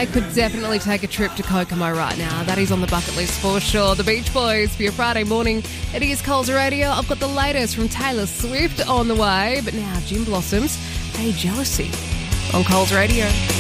I could definitely take a trip to Kokomo right now. That is on the bucket list for sure. The Beach Boys for your Friday morning. It is Coles Radio. I've got the latest from Taylor Swift on the way. But now, Jim Blossoms, Hey Jealousy on Coles Radio.